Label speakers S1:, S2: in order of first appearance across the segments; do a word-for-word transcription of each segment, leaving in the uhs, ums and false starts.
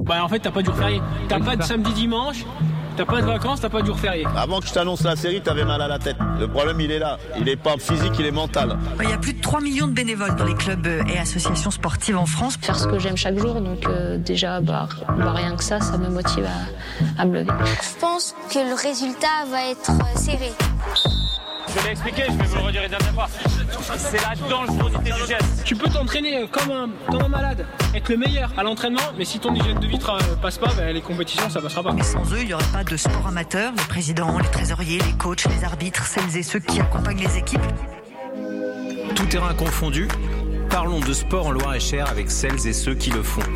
S1: Bah en fait t'as pas de jour férié. T'as pas de samedi dimanche, t'as pas de vacances, t'as pas de jour férié.
S2: Avant que je t'annonce la série, t'avais mal à la tête. Le problème il est là. Il est pas physique, il est mental.
S3: Il y a plus de trois millions de bénévoles dans les clubs et associations sportives en France.
S4: Faire ce que j'aime chaque jour, donc euh, déjà bah, bah rien que ça, ça me motive à, à me lever.
S5: Je pense que le résultat va être euh, serré.
S6: Je l'ai expliqué, je vais vous le redire une dernière fois. C'est la dangerosité du geste.
S1: Tu peux t'entraîner comme un, comme un malade, être le meilleur à l'entraînement, mais si ton hygiène de vie ne passe pas, bah, les compétitions ça passera pas.
S3: Mais sans eux, il n'y aurait pas de sport amateur. Les présidents, les trésoriers, les coachs, les arbitres, celles et ceux qui accompagnent les équipes.
S7: Tout terrain confondu, parlons de sport en Loir-et-Cher avec celles et ceux qui le font.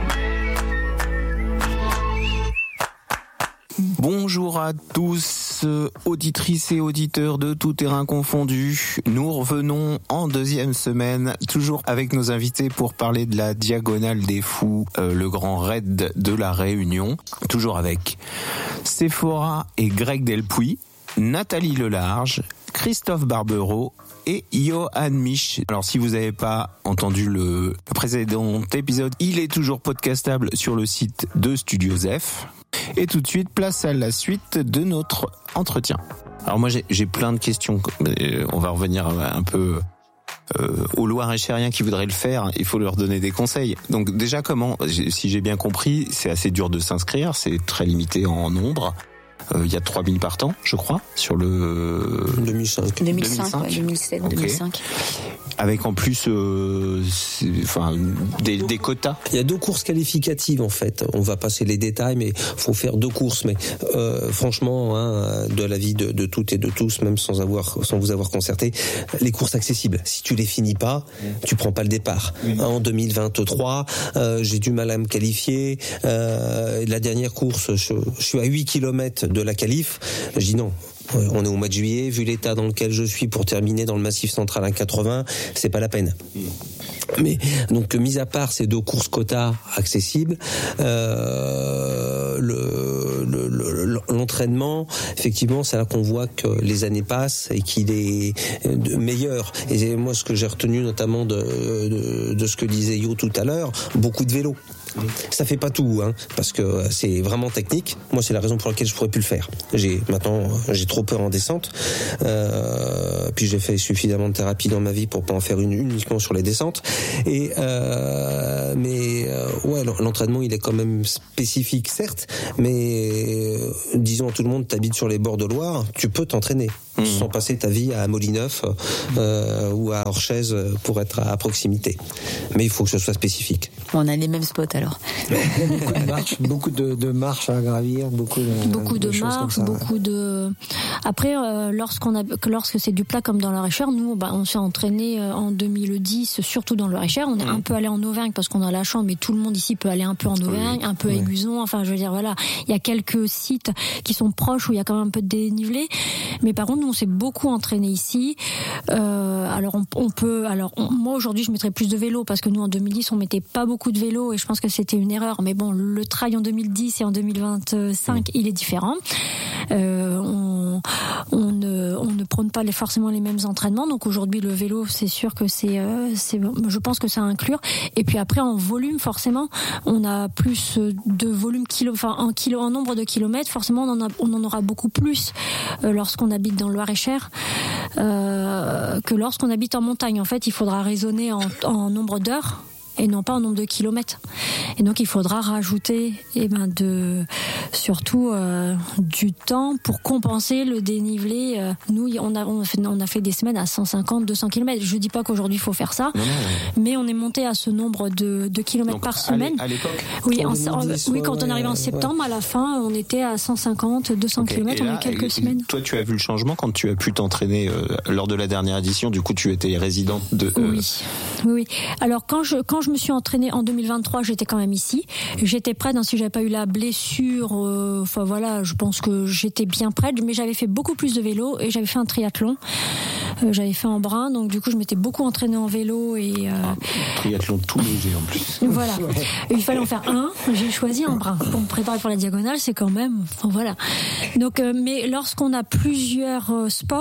S7: Bonjour à tous, auditrices et auditeurs de Tout Terrain Confondu. Nous revenons en deuxième semaine, toujours avec nos invités pour parler de la Diagonale des Fous, euh, le grand raid de la Réunion. Toujours avec Sephora et Greg Delpuy, Nathalie Lelarge, Christophe Barbereau et Johan Mich. Alors si vous n'avez pas entendu le précédent épisode, il est toujours podcastable sur le site de Studio Zef. Et tout de suite, place à la suite de notre entretien. Alors moi, j'ai, j'ai plein de questions. On va revenir un peu euh, aux Loir-et-Chériens qui voudraient le faire. Il faut leur donner des conseils. Donc déjà, comment, si j'ai bien compris, c'est assez dur de s'inscrire. C'est très limité en nombre. Il euh, y a trois mille partants, je crois, sur le...
S8: deux mille cinq.
S4: deux mille cinq, ouais, deux mille sept, okay. deux mille cinq.
S7: Avec en plus euh, enfin, des, des quotas.
S8: Il y a deux courses qualificatives en fait. On va passer les détails, mais faut faire deux courses. Mais euh, franchement, hein, de l'avis de, de toutes et de tous, même sans avoir, sans vous avoir concerté, les courses accessibles. Si tu les finis pas, tu prends pas le départ. Oui. En deux mille vingt-trois, euh, j'ai du mal à me qualifier. Euh, la dernière course, je, je suis à huit kilomètres de la qualif. Je dis non. On est au mois de juillet, vu l'état dans lequel je suis pour terminer dans le Massif Central à quatre-vingts, c'est pas la peine. Mais donc, mis à part ces deux courses quotas accessibles, euh, le, le, le, l'entraînement, effectivement, c'est là qu'on voit que les années passent et qu'il est meilleur. Et moi, ce que j'ai retenu notamment de, de, de ce que disait Yo tout à l'heure, beaucoup de vélo. Ça fait pas tout, hein, parce que c'est vraiment technique. Moi, c'est la raison pour laquelle je pourrais plus le faire. J'ai maintenant, j'ai trop peur en descente. Euh, puis j'ai fait suffisamment de thérapie dans ma vie pour pas en faire une uniquement sur les descentes. Et euh, mais euh, ouais, l'entraînement, il est quand même spécifique, certes. Mais euh, disons à tout le monde, t'habites sur les bords de Loire, tu peux t'entraîner. Mmh. Sans passer ta vie à Molineuf euh, ou à Orchez pour être à proximité. Mais il faut que ce soit spécifique.
S4: On a les mêmes spots alors.
S9: Beaucoup de marches, beaucoup de, de marches à gravir, beaucoup de,
S10: beaucoup de, de marches, beaucoup de. Après, euh, lorsqu'on a, lorsque c'est du plat comme dans le Loir-et-Cher, nous, bah, on s'est entraîné en deux mille dix, surtout dans le Loir-et-Cher. On est mmh. un peu allé en Auvergne parce qu'on a la chance, mais tout le monde ici peut aller un peu en Auvergne, un peu à Aiguzon. Enfin, je veux dire, voilà, il y a quelques sites qui sont proches où il y a quand même un peu de dénivelé. Mais par contre, on s'est beaucoup entraîné ici. Euh, alors on, on peut. Alors on, moi aujourd'hui, je mettrais plus de vélo parce que nous en deux mille dix, on mettait pas beaucoup de vélo et je pense que c'était une erreur. Mais bon, le trail en deux mille dix et en deux mille vingt-cinq, il est différent. Euh, on, on ne, on ne prône pas les, forcément les mêmes entraînements. Donc aujourd'hui, le vélo, c'est sûr que c'est, euh, c'est, je pense que ça à inclure. Et puis après, en volume, forcément, on a plus de volume kilo, enfin en kilo, en nombre de kilomètres. Forcément, on en a, on en aura beaucoup plus euh, lorsqu'on habite dans le Loir-et-Cher euh, que lorsqu'on habite en montagne. En fait, il faudra raisonner en, en nombre d'heures et non pas en nombre de kilomètres. Et donc il faudra rajouter eh ben de surtout euh, du temps pour compenser le dénivelé. Euh, nous on a on a fait on a fait des semaines à cent cinquante deux cents kilomètres. Je dis pas qu'aujourd'hui il faut faire ça, non, non, non. Mais on est monté à ce nombre de de kilomètres donc, par semaine.
S7: À l'époque.
S10: Oui, en, en, oui, quand on arrivait en septembre, ouais. À la fin, on était à cent cinquante deux cents okay. kilomètres. On a eu quelques semaines.
S7: Toi, tu as vu le changement quand tu as pu t'entraîner euh, lors de la dernière édition. Du coup, tu étais résidente de. Euh...
S10: Oui, oui, oui. Alors quand je quand je me suis entraînée en deux mille vingt-trois, j'étais quand même ici. J'étais prête, hein, si j'avais pas eu la blessure, euh, enfin voilà, je pense que j'étais bien prête, mais j'avais fait beaucoup plus de vélo et j'avais fait un triathlon. Euh, j'avais fait en brun, donc du coup je m'étais beaucoup entraînée en vélo et euh...
S7: ah, triathlon tout léger en plus.
S10: Voilà. Et il fallait en faire un. J'ai choisi en brun pour me préparer pour la diagonale. C'est quand même, enfin voilà. Donc, euh, mais lorsqu'on a plusieurs euh, sports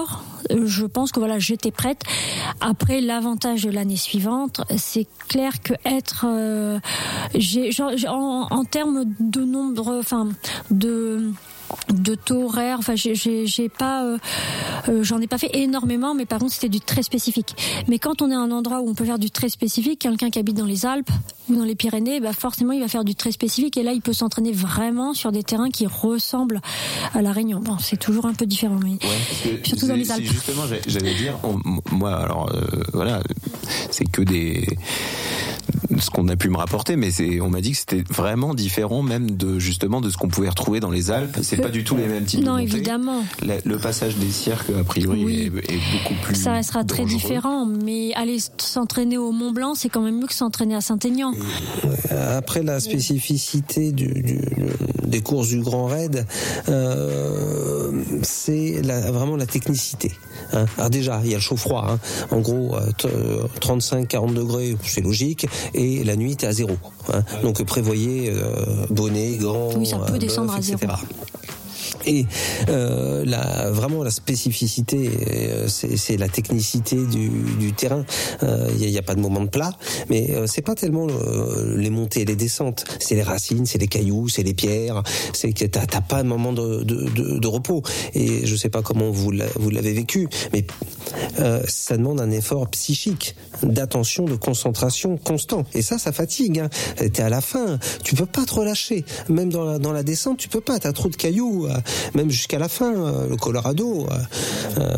S10: je pense que voilà, j'étais prête. Après, l'avantage de l'année suivante, c'est clair que être, euh, j'ai, genre, en, en termes de nombre, enfin, de de taux horaires, enfin j'ai, j'ai, j'ai pas euh, euh, j'en ai pas fait énormément, mais par contre c'était du très spécifique. Mais quand on est à un endroit où on peut faire du très spécifique, quelqu'un qui habite dans les Alpes ou dans les Pyrénées, bah forcément il va faire du très spécifique, et là il peut s'entraîner vraiment sur des terrains qui ressemblent à la Réunion. Bon, c'est toujours un peu différent, mais
S7: ouais,
S10: surtout dans les Alpes.
S7: Justement, j'allais dire, on, moi alors euh, voilà, c'est que des ce qu'on a pu me rapporter, mais c'est, on m'a dit que c'était vraiment différent même de justement de ce qu'on pouvait retrouver dans les Alpes. C'est pas du tout les mêmes types
S10: non,
S7: de montées.
S10: Évidemment.
S7: Le, le passage des cirques, a priori, oui. est, est beaucoup plus
S10: ça restera
S7: dangereux.
S10: Très différent, mais aller s'entraîner au Mont Blanc, c'est quand même mieux que s'entraîner à Saint-Aignan.
S8: Après, la spécificité du, du, des courses du Grand Raid, euh, c'est la, vraiment la technicité. Hein. Alors déjà, il y a le chaud-froid. Hein. En gros, trente-cinq à quarante degrés, c'est logique, et la nuit, t'es à zéro. Hein. Donc prévoyez euh, bonnet, gants,
S10: oui, ça peut descendre
S8: bœuf,
S10: à zéro.
S8: et cetera. Et euh, la, vraiment la spécificité, euh, c'est, c'est la technicité du, du terrain. Il euh, n'y a, y a pas de moment de plat, mais euh, c'est pas tellement le, les montées et les descentes. C'est les racines, c'est les cailloux, c'est les pierres. C'est que t'as, t'as pas de moment de, de, de, de repos. Et je sais pas comment vous, l'a, vous l'avez vécu, mais euh, ça demande un effort psychique, d'attention, de concentration constant. Et ça, ça fatigue. Hein. T'es à la fin, tu peux pas te relâcher. Même dans la, dans la descente, tu peux pas. T'as trop de cailloux. Euh, même jusqu'à la fin, euh, le Colorado. Euh, euh,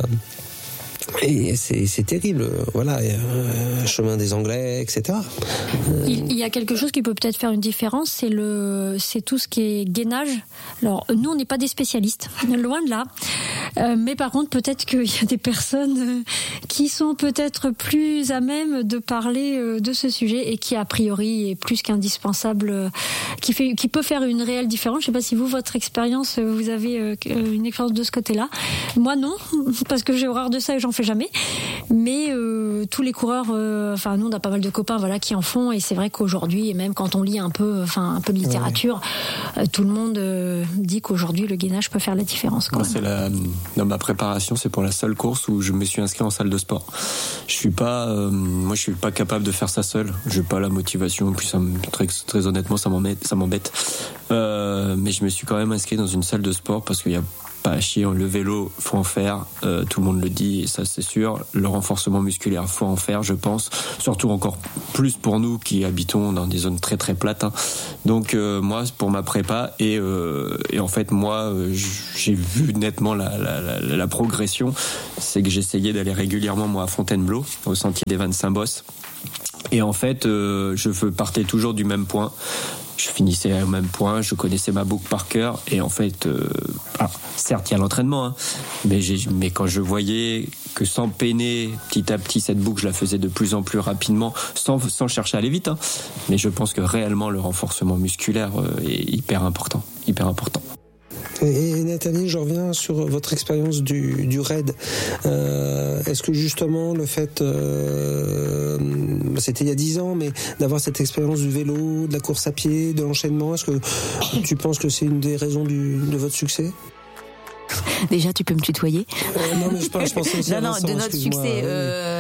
S8: et c'est, c'est terrible, voilà, euh, chemin des Anglais, et cetera. Euh...
S10: Il, il y a quelque chose qui peut peut-être faire une différence, c'est le, c'est tout ce qui est gainage. Alors nous, on n'est pas des spécialistes, loin de là. Euh, mais par contre, peut-être qu'il y a des personnes qui sont peut-être plus à même de parler de ce sujet et qui a priori est plus qu'indispensable, qui fait, qui peut faire une réelle différence. Je sais pas si vous, votre expérience, vous avez une expérience de ce côté-là. Moi, non, parce que j'ai horreur de ça et j'en fais jamais, mais euh, tous les coureurs, euh, enfin nous on a pas mal de copains voilà qui en font, et c'est vrai qu'aujourd'hui, et même quand on lit un peu, enfin un peu de littérature, ouais. euh, tout le monde euh, dit qu'aujourd'hui le gainage peut faire la différence. Quand
S11: Moi,
S10: même.
S11: C'est la, dans ma préparation, c'est pour la seule course où je me suis inscrit en salle de sport. Je suis pas, euh, moi je suis pas capable de faire ça seul. J'ai pas la motivation, puis ça me, très, très honnêtement ça m'embête, ça m'embête. Euh, mais je me suis quand même inscrit dans une salle de sport parce qu'il y a pas à chier, le vélo, faut en faire, euh, tout le monde le dit, et ça c'est sûr. Le renforcement musculaire, faut en faire, je pense. Surtout encore plus pour nous qui habitons dans des zones très très plates. Hein. Donc euh, moi, pour ma prépa, et, euh, et en fait moi, euh, j'ai vu nettement la, la, la, la progression. C'est que j'essayais d'aller régulièrement moi à Fontainebleau, au sentier des vingt-cinq-Bosses. Et en fait, euh, je partais toujours du même point. Je finissais au même point, je connaissais ma boucle par cœur, et en fait, euh, ah, certes il y a l'entraînement, hein, mais, j'ai, mais quand je voyais que sans peiner, petit à petit cette boucle, je la faisais de plus en plus rapidement, sans, sans chercher à aller vite, hein, mais je pense que réellement le renforcement musculaire euh, est hyper important, hyper important.
S8: Et Nathalie, je reviens sur votre expérience du, du raid. Euh, est-ce que justement le fait, euh, c'était il y a dix ans, mais d'avoir cette expérience du vélo, de la course à pied, de l'enchaînement, est-ce que tu penses que c'est une des raisons du, de votre succès ?
S12: Déjà, tu peux me tutoyer.
S8: Euh, non, mais je pense, je pense aussi
S12: non,
S8: à
S12: non,
S8: Vincent,
S12: de notre succès. Euh,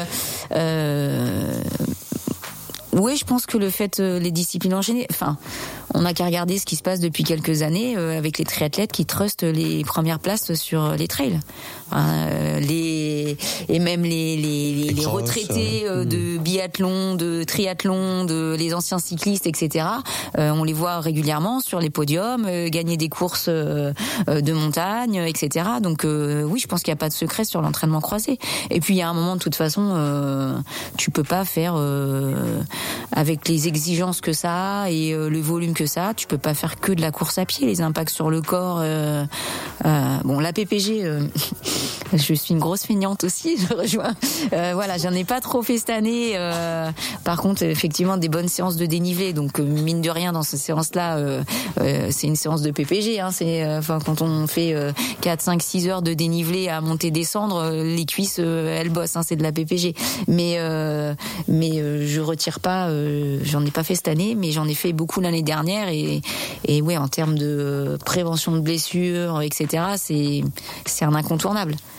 S12: euh, oui, je pense que le fait, euh, les disciplines enchaînées, enfin, on n'a qu'à regarder ce qui se passe depuis quelques années euh, avec les triathlètes qui trustent les premières places sur les trails. Euh, les et même les les, les, les retraités euh, de biathlon, de triathlon, de les anciens cyclistes, et cetera. Euh, on les voit régulièrement sur les podiums, euh, gagner des courses euh, de montagne, et cetera. Donc euh, oui, je pense qu'il n'y a pas de secret sur l'entraînement croisé. Et puis il y a un moment, de toute façon, euh, tu peux pas faire euh, avec les exigences que ça a et euh, le volume que ça a, tu peux pas faire que de la course à pied. Les impacts sur le corps, euh, euh, bon, la P P G. Euh, Je suis une grosse feignante aussi, je rejoins. Euh, voilà, j'en ai pas trop fait cette année. Euh, par contre, effectivement, des bonnes séances de dénivelé. Donc, mine de rien, dans ces séances-là, euh, euh, c'est une séance de P P G. Hein, c'est, euh, enfin, quand on fait euh, quatre, cinq, six heures de dénivelé à monter, descendre, euh, les cuisses, euh, elles bossent. Hein, c'est de la P P G. Mais, euh, mais euh, je retire pas. Euh, j'en ai pas fait cette année, mais j'en ai fait beaucoup l'année dernière. Et, et ouais, en termes de prévention de blessures, et cetera, c'est, c'est un incontournable.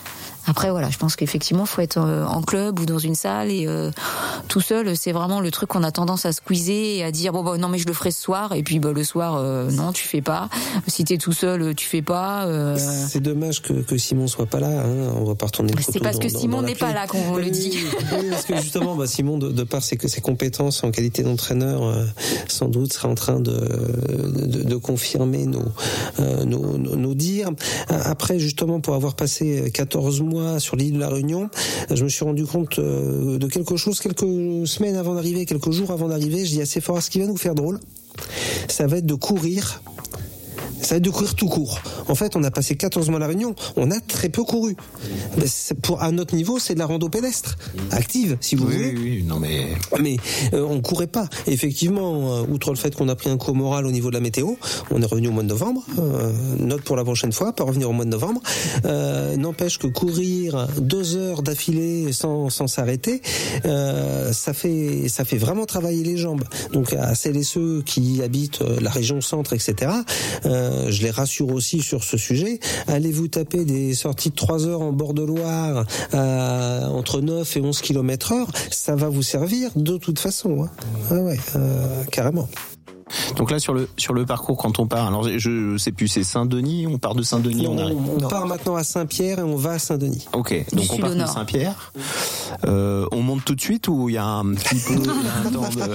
S12: Après voilà, je pense qu'effectivement faut être en club ou dans une salle et euh, tout seul, c'est vraiment le truc qu'on a tendance à squeezer et à dire bon bah non mais je le ferai ce soir et puis bah le soir euh, non tu fais pas. Si t'es tout seul tu fais pas. Euh...
S8: C'est dommage que, que Simon soit pas là. Hein. On va pas retourner le
S12: C'est parce dans, que dans, Simon dans n'est pas là qu'on
S8: oui,
S12: le dit.
S8: Oui, parce que justement bah, Simon de, de par ses, ses compétences en qualité d'entraîneur euh, sans doute sera en train de, de, de confirmer nos, euh, nos, nos, nos dires. Après justement pour avoir passé quatorze mois sur l'île de la Réunion, je me suis rendu compte de quelque chose quelques semaines avant d'arriver, quelques jours avant d'arriver. Je dis assez fort, ce qui va nous faire drôle, ça va être de courir. Ça va être de courir tout court. En fait, on a passé quatorze mois à la Réunion, on a très peu couru. Mais pour, à notre niveau, c'est de la rando pédestre, active, si vous
S7: oui,
S8: voulez.
S7: Oui, oui, non mais...
S8: Mais euh, on courait pas. Et effectivement, euh, outre le fait qu'on a pris un coup au moral au niveau de la météo, on est revenu au mois de novembre. Euh, note pour la prochaine fois, pas revenir au mois de novembre. Euh, n'empêche que courir deux heures d'affilée sans, sans s'arrêter, euh, ça fait, ça fait vraiment travailler les jambes. Donc à celles et ceux qui habitent la région centre, et cetera, euh, je les rassure aussi sur ce sujet. Allez vous taper des sorties de trois heures en bord de Loire à, entre neuf et onze kilomètres heure, ça va vous servir de toute façon. Hein. Ah ouais, euh, carrément.
S7: Donc là sur le sur le parcours quand on part, alors je sais plus, c'est Saint-Denis, on part de Saint-Denis, on, on arrive.
S8: On non. part maintenant à Saint-Pierre et on va à Saint-Denis.
S7: Ok, donc on part de Saint-Pierre. Euh, on monte tout de suite ou il y a un petit peu il y a un temps de...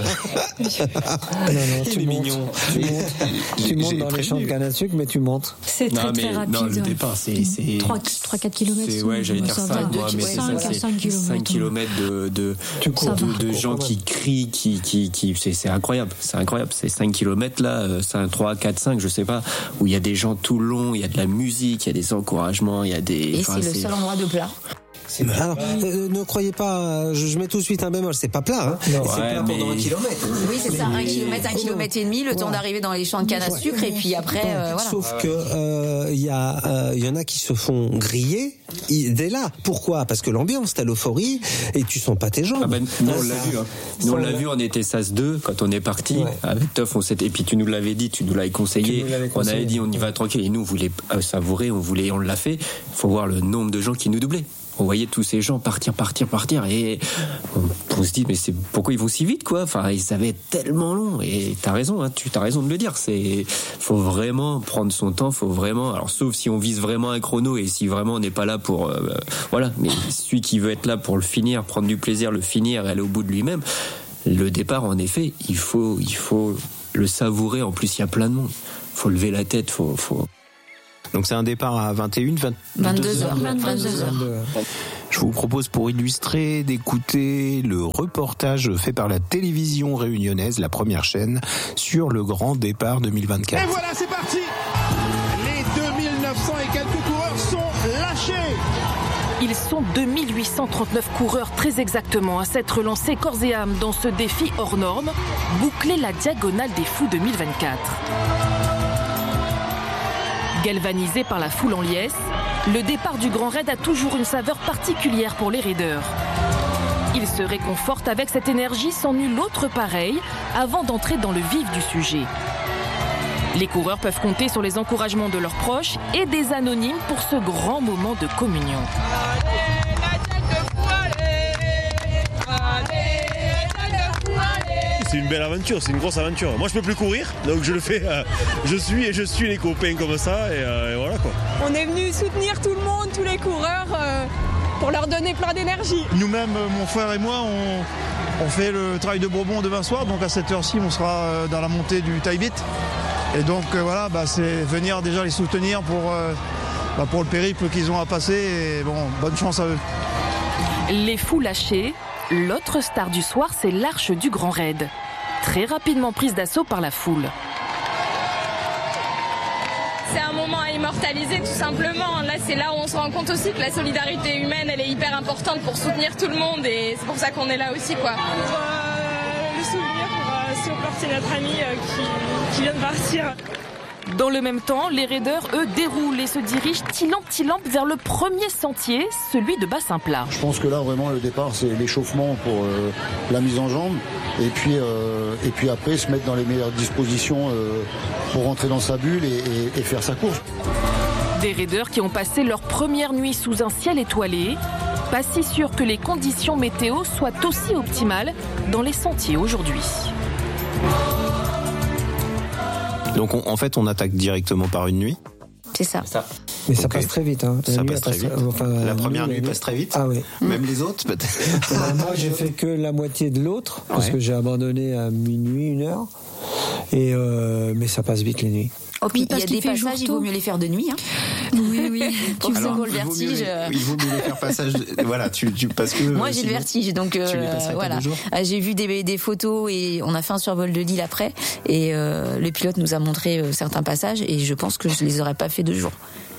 S9: Non non, tu montes. Mignon. Tu montes, tu montes dans les champs de canne à sucre, mais tu montes.
S10: C'est très non, mais, très rapide.
S11: Non, le départ c'est c'est
S10: trois à quatre kilomètres.
S11: C'est ouais, j'allais dire cinq moi, mais c'est cinq kilomètres de de de gens qui crient, qui qui qui c'est c'est incroyable, c'est incroyable, c'est cinq kilomètres là, c'est trois, quatre, cinq, je sais pas, où il y a des gens tout le long, il y a de la musique, il y a des encouragements, il y a des...
S12: Et c'est le seul endroit de plat.
S8: Alors, euh, ne croyez pas, je, je mets tout de suite un bémol, c'est pas plat, hein.
S11: Non,
S8: c'est
S11: ouais,
S8: plat
S11: mais...
S8: pendant un kilomètre.
S12: Oui, c'est ça, un kilomètre, un kilomètre et demi, le temps d'arriver dans les champs de canne à sucre, et puis après, euh, voilà.
S8: Sauf que, euh, il y a, il euh, y en a qui se font griller dès là. Pourquoi? Parce que l'ambiance, t'as l'euphorie, et tu sens pas tes jambes.
S11: Ah ben, nous, on l'a vu, hein. Nous, on l'a vu, on était S A S deux, quand on est parti, ouais. Avec Toff, on s'était, et puis tu nous l'avais dit, tu nous l'avais conseillé, on avait dit, on y va tranquille, et nous, on voulait savourer, on voulait, on l'a fait. Faut voir le nombre de gens qui nous doublaient. On voyait tous ces gens partir, partir, partir, et on, on se dit mais c'est pourquoi ils vont si vite quoi. Enfin, ils savaient tellement long. Et t'as raison, hein, tu t'as raison de le dire. C'est faut vraiment prendre son temps, faut vraiment. Alors sauf si on vise vraiment un chrono et si vraiment on n'est pas là pour euh, voilà. Mais celui qui veut être là pour le finir, prendre du plaisir, le finir, et aller au bout de lui-même. Le départ, en effet, il faut, il faut le savourer. En plus, il y a plein de monde. Faut lever la tête, faut, faut.
S7: Donc c'est un départ à vingt et une,
S12: vingt-deux heures.
S7: Je vous propose pour illustrer d'écouter le reportage fait par la télévision réunionnaise, la première chaîne, sur le grand départ deux mille vingt-quatre.
S13: Et voilà, c'est parti. Les deux mille neuf cents et quelques coureurs sont lâchés.
S14: Ils sont deux mille huit cent trente-neuf coureurs très exactement à s'être lancés corps et âme dans ce défi hors norme, boucler la diagonale des fous deux mille vingt-quatre. Galvanisé par la foule en liesse, le départ du Grand Raid a toujours une saveur particulière pour les raiders. Ils se réconfortent avec cette énergie sans nul autre pareil avant d'entrer dans le vif du sujet. Les coureurs peuvent compter sur les encouragements de leurs proches et des anonymes pour ce grand moment de communion.
S15: C'est une belle aventure, c'est une grosse aventure. Moi je peux plus courir, donc je le fais, euh, je suis et je suis les copains comme ça et, euh, et voilà quoi.
S16: On est venu soutenir tout le monde, tous les coureurs, euh, pour leur donner plein d'énergie.
S17: Nous-mêmes, mon frère et moi, on, on fait le trail de Bourbon demain soir, donc à cette heure-ci on sera dans la montée du Taibit. Et donc euh, voilà, bah, c'est venir déjà les soutenir pour, euh, bah, pour le périple qu'ils ont à passer et bon, bonne chance à eux.
S14: Les fous lâchés, l'autre star du soir c'est l'Arche du Grand Raid. Très rapidement prise d'assaut par la foule.
S16: C'est un moment à immortaliser tout simplement. Là, c'est là où on se rend compte aussi que la solidarité humaine, elle est hyper importante pour soutenir tout le monde et c'est pour ça qu'on est là aussi, quoi.
S18: Pour euh, le souvenir, pour euh, supporter notre ami euh, qui, qui vient de partir.
S14: Dans le même temps, les raiders, eux, déroulent et se dirigent tilampe-tilampe vers le premier sentier, celui de Bassin-Plat.
S19: Je pense que là, vraiment, le départ, c'est l'échauffement pour euh, la mise en jambe. Et puis, euh, et puis après, se mettre dans les meilleures dispositions euh, pour rentrer dans sa bulle et, et, et faire sa course.
S14: Des raideurs qui ont passé leur première nuit sous un ciel étoilé. Pas si sûr que les conditions météo soient aussi optimales dans les sentiers aujourd'hui.
S7: Donc on, en fait, on attaque directement par une nuit.
S12: C'est ça.
S7: ça.
S9: Mais ça
S7: okay.
S9: passe très vite. Hein. La
S7: ça
S9: nuit,
S7: passe très
S9: passe,
S7: vite.
S9: Enfin,
S7: la première
S9: nuit,
S7: nuit passe très vite.
S9: Ah oui.
S7: Même les autres, peut-être.
S9: Alors, moi, j'ai fait que la moitié de l'autre parce ouais. que j'ai abandonné à minuit, une heure. Et euh, mais ça passe vite les nuits.
S12: Oh, puis il y a des passages, il vaut mieux les faire de nuit. Hein.
S10: Oui, oui.
S12: Tu Alors, pour le vertige.
S7: Il vaut mieux, il vaut mieux les faire passage. De, voilà, tu, tu parce que.
S12: Moi, j'ai sinon, le vertige, donc euh, voilà. J'ai vu des, des photos et on a fait un survol de l'île après. Et euh, le pilote nous a montré euh, certains passages et je pense que je les aurais pas fait deux jours.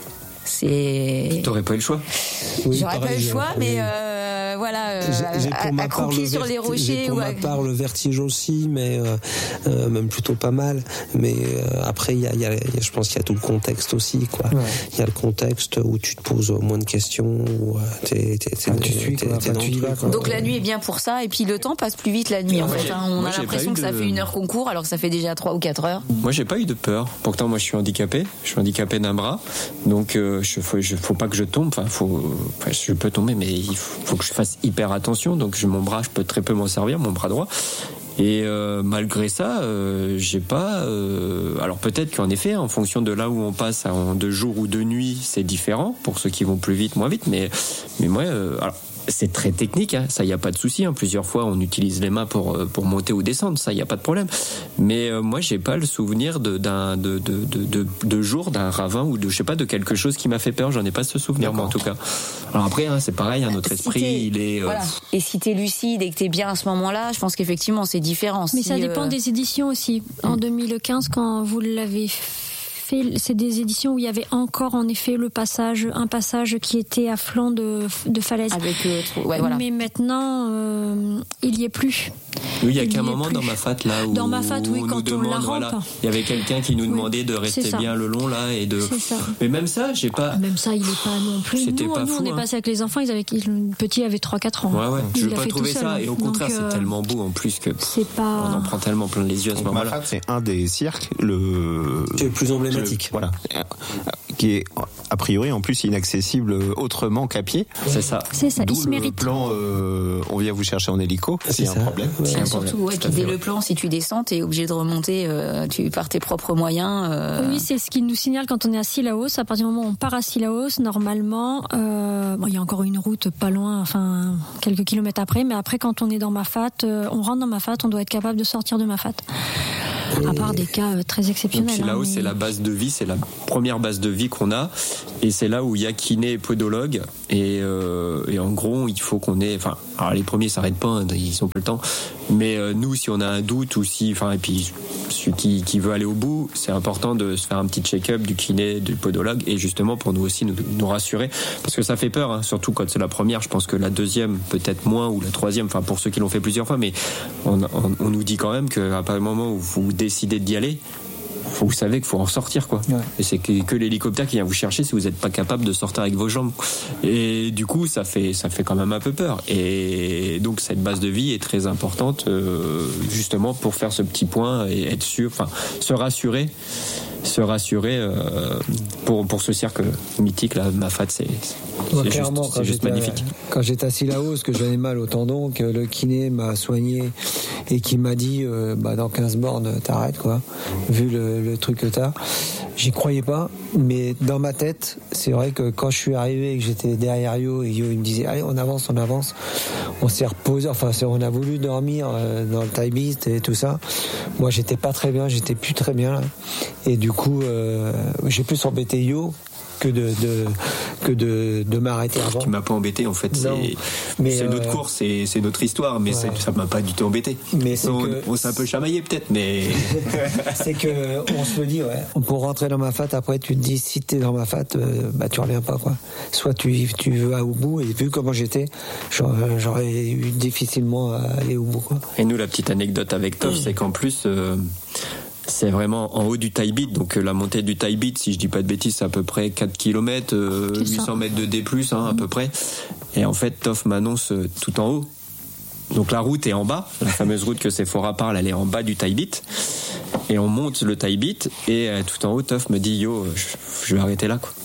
S12: C'est.
S11: T'aurais pas eu le choix.
S12: Oui, J'aurais pas eu le choix, mais euh, voilà, euh, accroupi sur les rochers.
S8: J'ai pour
S12: ou
S8: ma part le vertige aussi, mais euh, euh, même plutôt pas mal. Mais euh, après, il y a, y, a, y a, je pense qu'il y a tout le contexte aussi, quoi. Il ouais. y a le contexte où tu te poses moins de questions, où t'es, t'es, t'es, ah, tu suis, t'es, t'es, t'es tu vas,
S12: quoi. Donc la nuit est bien pour ça, et puis le temps passe plus vite la nuit. En fait, hein. On moi, a l'impression que de... ça fait une heure qu'on court, alors que ça fait déjà trois ou quatre heures.
S11: Moi, j'ai pas eu de peur. Pourtant, moi, je suis handicapé. Je suis handicapé d'un bras, donc euh, je faut, je, faut pas que je tombe. Enfin, faut, enfin, je peux tomber, mais il faut, faut que je fasse hyper attention. Donc, je, mon bras, je peux très peu m'en servir, mon bras droit. Et euh, malgré ça, euh, j'ai pas. Euh, alors peut-être qu'en effet, en fonction de là où on passe en deux jours ou deux nuits, c'est différent pour ceux qui vont plus vite, moins vite. Mais mais moi, euh, alors. C'est très technique, hein. Ça, il n'y a pas de souci. Hein. Plusieurs fois, on utilise les mains pour, pour monter ou descendre, ça, il n'y a pas de problème. Mais euh, moi, j'ai pas le souvenir de, d'un, de, de, de, de, de jour, d'un ravin ou de, je sais pas, de quelque chose qui m'a fait peur. J'en ai pas ce souvenir, moi, en tout cas. Alors après, hein, c'est pareil, hein, notre si esprit, il est... Euh...
S12: Voilà. Et si t'es lucide et que t'es bien à ce moment-là, je pense qu'effectivement, c'est différent.
S10: Mais
S12: si,
S10: ça dépend
S12: euh...
S10: des éditions aussi. En deux mille quinze, quand vous l'avez fait, c'est des éditions où il y avait encore en effet le passage, un passage qui était à flanc de, de falaise.
S12: Avec le trou, ouais, voilà.
S10: Mais maintenant, euh, il y est plus.
S11: Oui, il y a qu'un moment dans ma fat là où
S10: dans ma fat, oui,
S11: on
S10: quand
S11: nous demande,
S10: on la rampe.
S11: Voilà, il y avait quelqu'un qui nous demandait oui, de rester bien le long là et de. Mais même ça, j'ai pas.
S10: Même ça, il est pas non plus.
S11: C'était
S10: nous,
S11: pas
S10: nous
S11: fou,
S10: on est
S11: hein.
S10: passé avec les enfants, ils avaient, le petit avait trois quatre ans.
S11: Ouais, ouais.
S10: Il
S11: je veux pas trouver ça. Et au contraire,
S10: Donc,
S11: c'est
S10: euh,
S11: tellement beau en plus que.
S10: C'est pas.
S11: On en prend tellement plein les yeux à ce moment-là.
S7: Ma fat, c'est un des cirques le.
S8: C'est le plus emblématique.
S7: Le, voilà. Qui est a priori en plus inaccessible autrement qu'à pied.
S11: C'est ça.
S10: C'est ça.
S7: D'où
S10: il se
S7: le
S10: mérite.
S7: plan, euh, on vient vous chercher en hélico.
S8: C'est
S7: s'il y a un problème.
S12: Ouais, un surtout, ouais, puis dès le plan, si tu descends, t'es obligé de remonter. Euh, tu par tes propres moyens. Euh...
S10: Oui, c'est ce qui nous signale quand on est à Sillaos. À partir du moment où on part à Sillaos, normalement, euh, bon, il y a encore une route pas loin, enfin quelques kilomètres après. Mais après, quand on est dans Mafat, euh, on rentre dans Mafat, on doit être capable de sortir de Mafat. À part des cas très exceptionnels.
S11: Donc, là-haut, hein, mais... c'est la base de vie, c'est la première base de vie qu'on a, et c'est là où il y a kiné et podologue, et, euh, et en gros, il faut qu'on ait, enfin, alors les premiers s'arrêtent pas, hein, ils ont pas le temps, mais euh, nous, si on a un doute ou si, enfin, et puis celui qui, qui veut aller au bout, c'est important de se faire un petit check-up du kiné, du podologue, et justement pour nous aussi nous, nous rassurer, parce que ça fait peur, hein, surtout quand c'est la première. Je pense que la deuxième, peut-être moins, ou la troisième, enfin pour ceux qui l'ont fait plusieurs fois, mais on, on, on nous dit quand même qu'à partir du moment où vous décidez d'y aller, vous savez qu'il faut en sortir, quoi. Ouais. Et c'est que, que l'hélicoptère qui vient vous chercher si vous n'êtes pas capable de sortir avec vos jambes. Et du coup, ça fait, ça fait quand même un peu peur. Et donc, cette base de vie est très importante, euh, justement, pour faire ce petit point et être sûr, enfin, se rassurer, se rassurer euh, pour, pour ce cirque mythique, là, Mafat, c'est, c'est,
S9: ouais,
S11: juste, c'est juste magnifique.
S9: À, quand j'étais à Sillaos, que j'avais mal au tendon, que le kiné m'a soigné et qui m'a dit, euh, bah, dans quinze bornes, t'arrêtes, quoi, vu le, le truc que t'as. J'y croyais pas, mais dans ma tête, c'est vrai que quand je suis arrivé et que j'étais derrière Yo, et Yo il me disait allez, on avance, on avance, on s'est reposé, enfin on a voulu dormir dans le Thai Beast et tout ça. Moi j'étais pas très bien, j'étais plus très bien là. Et du coup euh, j'ai plus embêté Yo que de, de que de, de m'arrêter avant.
S11: Tu m'as pas embêté en fait. C'est, mais c'est euh... notre course, c'est, c'est notre histoire, mais ouais. Ça m'a pas du tout embêté. Mais c'est on, que... on s'est un peu chamaillé peut-être, mais
S9: c'est que on se le dit, ouais. Pour rentrer dans Mafat, après tu te dis si t'es dans Mafat, euh, bah tu reviens pas, quoi. Soit tu tu vas au bout, et vu comment j'étais, j'aurais, j'aurais eu difficilement à aller au bout, quoi.
S11: Et nous, la petite anecdote avec Toff, mmh. c'est qu'en plus. Euh, c'est vraiment en haut du Thai Beat, donc la montée du Thai Beat, si je dis pas de bêtises, c'est à peu près quatre kilomètres, euh, huit cents mètres de D plus, hein, à peu près. Et en fait, Toff m'annonce euh, tout en haut. Donc la route est en bas, la fameuse route que Sephora parle, elle est en bas du Thai Beat. Et on monte le Thai Beat, et euh, tout en haut, Toff me dit, yo, je, je vais arrêter là, quoi.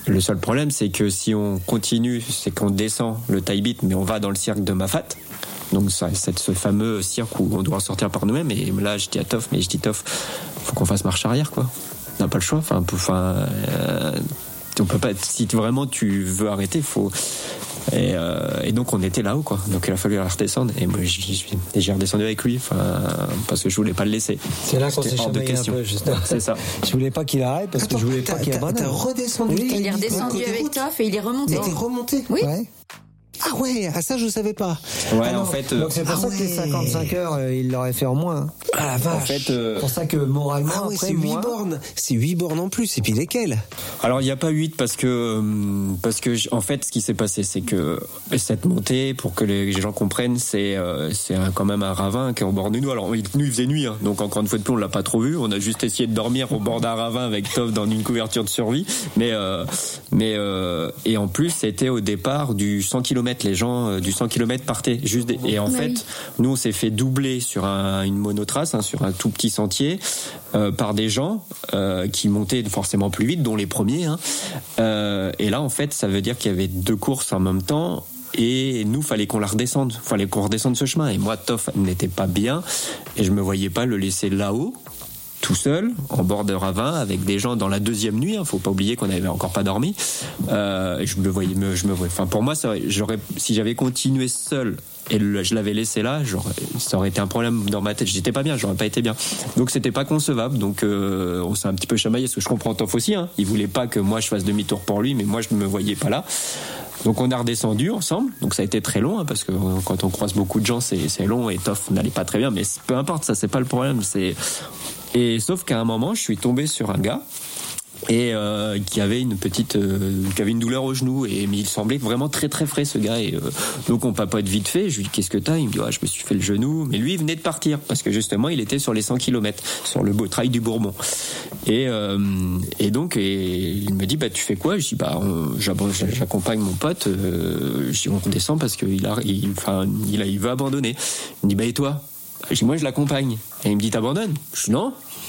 S11: Le seul problème, c'est que si on continue, c'est qu'on descend le taille bit, mais on va dans le cirque de Mafat. Donc ça, c'est ce fameux cirque où on doit sortir par nous-mêmes. Et là, je dis à Toff, mais je dis Toff, faut qu'on fasse marche arrière, quoi. On n'a pas le choix. Enfin, enfin, euh, on peut pas. Si vraiment tu veux arrêter, faut. Et, euh, et donc on était là-haut, quoi. Donc il a fallu la redescendre. Et moi, j'ai redescendu avec lui, enfin, parce que je voulais pas le laisser.
S9: C'est là qu'on s'est
S11: hors de
S9: chamaillé un
S11: question.
S9: peu, justement.
S11: C'est ça.
S9: Je voulais pas qu'il arrête parce
S8: Attends,
S9: que je voulais pas qu'il abandonne.
S8: T'as redescendu.
S12: Oui, il est redescendu avec Toff et il est remonté.
S8: Il est remonté.
S12: Oui.
S9: Ouais.
S8: Ah ouais, ah ça je savais pas.
S11: Ouais,
S9: Ah
S11: en
S9: non.
S11: fait. Euh...
S9: Donc c'est pour
S8: ah
S9: ça
S8: ouais.
S9: que les cinquante-cinq heures, euh, il l'aurait fait en moins.
S8: Ah la vache.
S11: En fait, euh...
S9: c'est pour ça que moralement,
S8: ah ouais,
S9: après,
S8: c'est huit
S9: moi...
S8: bornes. C'est huit bornes en plus. Et puis lesquelles?
S11: Alors il n'y a pas huit parce que parce que en fait ce qui s'est passé c'est que cette montée, pour que les gens comprennent, c'est euh, c'est un, quand même un ravin qui est au bord de nous. Alors nous il faisait nuit, hein, donc encore une fois de plus on l'a pas trop vu. On a juste essayé de dormir au bord d'un ravin avec Toff dans une couverture de survie. Mais euh, mais euh, et en plus c'était au départ du cent kilomètres. Les gens euh, du cent kilomètres partaient juste des, et en
S10: oui.
S11: fait nous on s'est fait doubler sur un, une monotrace, hein, sur un tout petit sentier euh, par des gens euh, qui montaient forcément plus vite, dont les premiers. Hein. Euh, et là en fait ça veut dire qu'il y avait deux courses en même temps. Et nous, fallait qu'on la redescende, fallait qu'on redescende ce chemin. Et moi, Toff n'était pas bien, et je me voyais pas le laisser là-haut, tout seul, en bord de ravin, avec des gens dans la deuxième nuit. Hein, faut pas oublier qu'on n'avait encore pas dormi. Euh, et je me voyais, je me voyais. Enfin, pour moi, ça, j'aurais, si j'avais continué seul et le, je l'avais laissé là, ça aurait été un problème dans ma tête. J'étais pas bien, j'aurais pas été bien. Donc c'était pas concevable. Donc euh, on s'est un petit peu chamaillé, parce que je comprends Toff aussi. Hein, il voulait pas que moi je fasse demi-tour pour lui, mais moi je me voyais pas là. Donc on a redescendu ensemble, donc ça a été très long, hein, parce que quand on croise beaucoup de gens, c'est, c'est long, et Toff n'allait pas très bien, mais peu importe, ça c'est pas le problème. C'est... Et sauf qu'à un moment, je suis tombé sur un gars et euh, qui avait une petite, euh, qui avait une douleur au genou, et mais il semblait vraiment très très frais, ce gars. Et euh, donc on papote vite fait. Je lui dis qu'est-ce que t'as? Il me dit ouais, je me suis fait le genou. Mais lui il venait de partir parce que justement il était sur les cent kilomètres, sur le beau trail du Bourbon. Et euh, et donc et il me dit bah tu fais quoi? Je dis bah on, j'accompagne mon pote. Euh, je dis on redescend parce que il a, il, enfin il a, il veut abandonner. Il me dit bah et toi? Je dis moi je l'accompagne. Et il me dit t'abandonnes? Je dis non.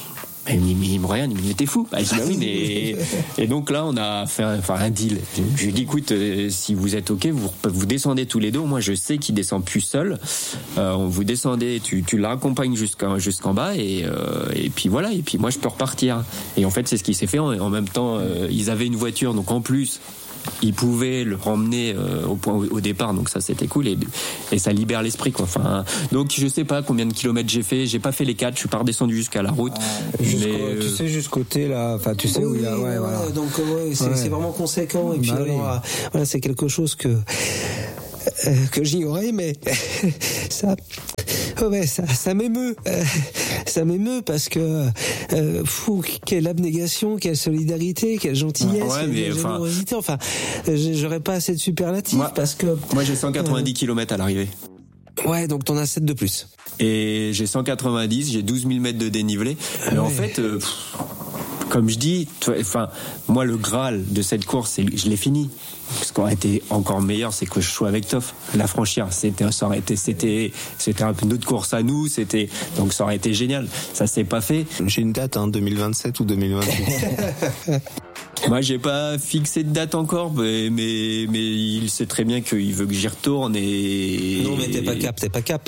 S11: Il me dit, mais il me regarde, il me dit, mais t'es fou. Bah, je dis, bah oui, mais. Et donc là, on a fait un, enfin, un deal. Je lui ai dit, écoute, euh, si vous êtes OK, vous, vous descendez tous les deux. Moi, je sais qu'il descend plus seul. Euh, vous descendez, tu, tu l'accompagnes jusqu'en, jusqu'en bas, et, euh, et puis voilà. Et puis moi, je peux repartir. Et en fait, c'est ce qui s'est fait. En, en même temps, euh, ils avaient une voiture, donc en plus, ils pouvaient le ramener euh, au point au départ, donc ça c'était cool, et, et ça libère l'esprit, quoi. Enfin, donc je sais pas combien de kilomètres j'ai fait, j'ai pas fait les quatre, je suis pas redescendu jusqu'à la route.
S9: Ah, mais euh... tu sais jusqu'au côté là, enfin tu sais oui, où il y a, ouais,
S8: ouais,
S9: voilà.
S8: Donc ouais, c'est, ouais. c'est vraiment conséquent, et puis
S9: bah,
S8: alors,
S9: oui.
S8: voilà, c'est quelque chose que euh, que j'ignorais, mais ça. Oh ouais, ça, ça m'émeut, euh, ça m'émeut parce que euh, fou, quelle abnégation, quelle solidarité, quelle gentillesse,
S11: ouais,
S8: quelle générosité. Enfin, j'aurais pas assez de superlatifs
S11: moi,
S8: parce que
S11: moi j'ai cent quatre-vingt-dix euh, kilomètres à l'arrivée.
S8: Ouais, donc t'en as sept de plus.
S11: Et j'ai cent quatre-vingt-dix, j'ai douze mille mètres de dénivelé. Mais ouais. en fait, euh, pff, comme je dis, enfin, moi le Graal de cette course, c'est, je l'ai fini. Ce qui aurait été encore meilleur, c'est que je sois avec Toff. La franchir, c'était, ça aurait été, c'était, c'était un peu notre course à nous, c'était, donc ça aurait été génial. Ça s'est pas fait.
S7: J'ai une date, hein, deux mille vingt-sept ou deux mille vingt-huit.
S11: Moi, j'ai pas fixé de date encore, mais, mais, mais il sait très bien qu'il veut que j'y retourne, et.
S8: Non, mais t'es pas cap, t'es pas cap.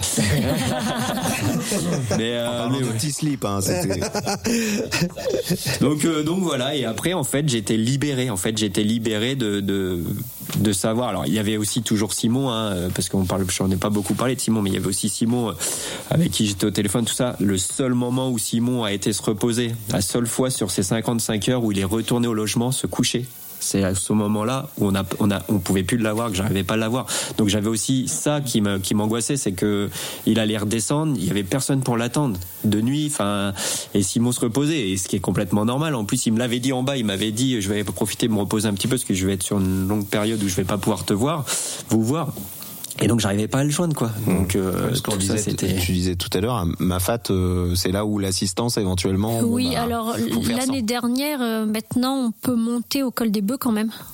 S11: mais, euh,
S7: mais
S11: ouais.
S7: petit slip, hein, c'était.
S11: donc, euh, donc voilà. Et après, en fait, j'étais libéré. En fait, j'étais libéré de, de, de savoir. Alors, il y avait aussi toujours Simon, hein, parce qu'on parle, j'en ai pas beaucoup parlé de Simon, mais il y avait aussi Simon, avec qui j'étais au téléphone, tout ça. Le seul moment où Simon a été se reposer, la seule fois sur ces cinquante-cinq heures où il est retourné au logement, se coucher. C'est à ce moment-là où on a, on a, on pouvait plus l'avoir, que j'arrivais pas à l'avoir. Donc j'avais aussi ça qui me, qui m'angoissait, c'est que il allait redescendre, il y avait personne pour l'attendre de nuit, enfin, et Simon se reposait, et ce qui est complètement normal. En plus, il me l'avait dit en bas, il m'avait dit, je vais profiter de me reposer un petit peu parce que je vais être sur une longue période où je vais pas pouvoir te voir, vous voir. Et donc j'arrivais pas à le joindre, quoi. Donc euh,
S7: ce qu'on
S11: tout
S7: disait,
S11: ça, c'était.
S7: Tu disais tout à l'heure, Mafat, euh, c'est là où l'assistance éventuellement.
S10: Oui,
S7: bon, bah,
S10: alors l'année
S7: sans.
S10: dernière, euh, maintenant on peut monter au col des Bœufs quand même.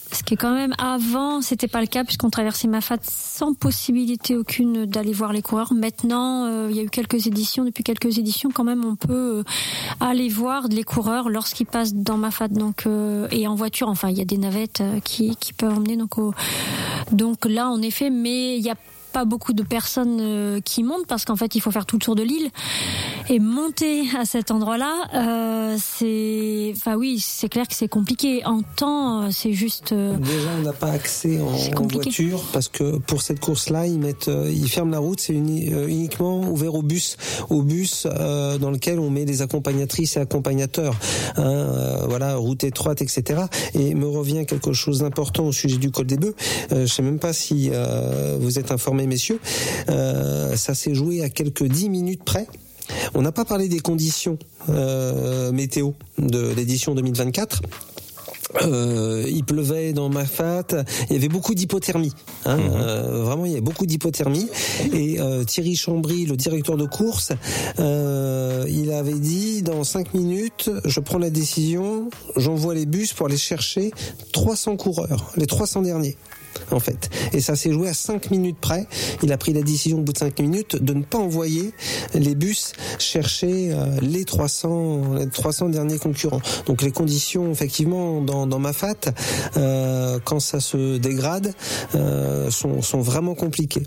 S10: Ce qui est quand même avant, c'était pas le cas puisqu'on traversait Mafat sans possibilité aucune d'aller voir les coureurs. Maintenant, euh, il y a eu quelques éditions, depuis quelques éditions, quand même, on peut euh, aller voir les coureurs lorsqu'ils passent dans Mafat. Donc euh, et en voiture, enfin, il y a des navettes euh, qui qui peuvent emmener. Donc au... donc là, en effet, mais il y a pas beaucoup de personnes euh, qui montent parce qu'en fait il faut faire tout le tour de l'île et monter à cet endroit-là euh, c'est enfin oui c'est clair que c'est compliqué en temps euh, c'est juste euh...
S8: déjà on n'a pas accès en, en voiture parce que pour cette course-là ils mettent euh, ils ferment la route, c'est uni, euh, uniquement ouvert au bus au bus euh, dans lequel on met les accompagnatrices et accompagnateurs hein, euh, voilà route étroite etc. Et me revient quelque chose d'important au sujet du col des Bœufs, euh, je sais même pas si euh, vous êtes informés messieurs, euh, ça s'est joué à quelques dix minutes près. On n'a pas parlé des conditions euh, météo de l'édition deux mille vingt-quatre. Euh, il pleuvait dans Mafat, il y avait beaucoup d'hypothermie, hein, mmh. euh, vraiment il y avait beaucoup d'hypothermie et euh, Thierry Chambry, le directeur de course, euh, il avait dit dans cinq minutes, je prends la décision, j'envoie les bus pour aller chercher trois cents coureurs, les trois cents derniers. En fait. Et ça s'est joué à cinq minutes près. Il a pris la décision au bout de cinq minutes de ne pas envoyer les bus chercher euh, les trois cents, les trois cents derniers concurrents. Donc les conditions, effectivement, dans, dans Mafat, euh, quand ça se dégrade, euh, sont, sont vraiment compliquées.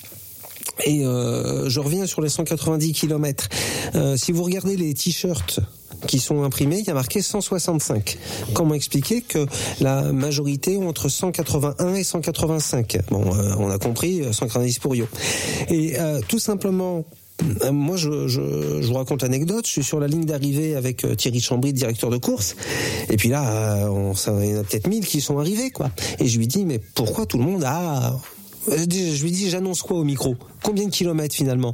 S8: Et euh, je reviens sur les cent quatre-vingt-dix kilomètres. Euh, si vous regardez les t-shirts qui sont imprimés, il y a marqué cent soixante-cinq. Comment expliquer que la majorité ont entre cent quatre-vingt-un et cent quatre-vingt-cinq? Bon, euh, on a compris, cent quatre-vingt-dix pour Yo. Et euh, tout simplement, euh, moi je, je, je vous raconte l'anecdote, je suis sur la ligne d'arrivée avec euh, Thierry Chambry, directeur de course, et puis là, euh, on, ça, il y en a peut-être mille qui sont arrivés, quoi. Et je lui dis, mais pourquoi tout le monde a... Je lui dis, j'annonce quoi au micro? Combien de kilomètres finalement?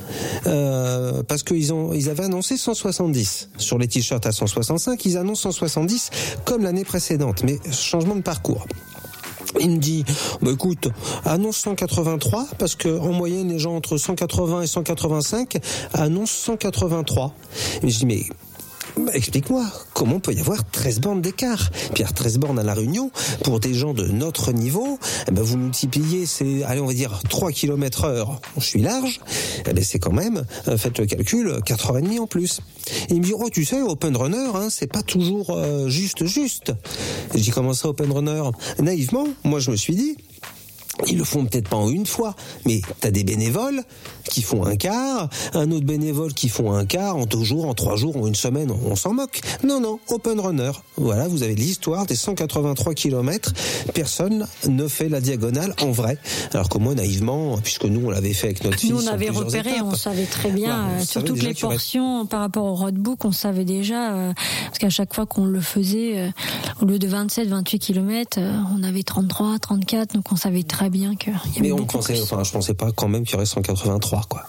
S8: euh, Parce qu'ils ont, ils avaient annoncé cent soixante-dix sur les t-shirts à cent soixante-cinq. Ils annoncent cent soixante-dix comme l'année précédente, mais changement de parcours. Il me dit, bah écoute, annonce cent quatre-vingt-trois parce que en moyenne les gens entre cent quatre-vingts et cent quatre-vingt-cinq annoncent cent quatre-vingt-trois. Et je dis mais Bah, explique-moi, comment peut y avoir treize bornes d'écart? Pierre, treize bornes à La Réunion, pour des gens de notre niveau, eh ben vous multipliez, c'est, allez, on va dire trois kilomètres heure, je suis large, eh ben c'est quand même, faites le calcul, quatre heures trente en plus. Et il me dit, oh, tu sais, Open Runner, hein, c'est pas toujours euh, juste, juste. Et je dis, comment ça, Open Runner? Naïvement, moi je me suis dit, ils le font peut-être pas en une fois, mais t'as des bénévoles qui font un quart, un autre bénévole qui font un quart en deux jours, en trois jours, en une semaine, on s'en moque. Non, non, Open Runner. Voilà, vous avez l'histoire des cent quatre-vingt-trois kilomètres. Personne ne fait la diagonale en vrai. Alors que moi, naïvement, puisque nous, on l'avait fait avec notre fils.
S10: Nous, on avait repéré, étapes. On savait très bien, voilà, euh, sur toutes les portions, aurait... par rapport au roadbook, on savait déjà, euh, parce qu'à chaque fois qu'on le faisait, euh, au lieu de vingt-sept, vingt-huit kilomètres, euh, on avait trente-trois, trente-quatre, donc on savait très bien qu'il y avait
S8: mais on
S10: beaucoup
S8: pensait,
S10: plus.
S8: Enfin, je pensais pas quand même qu'il y aurait cent quatre-vingt-trois, quoi.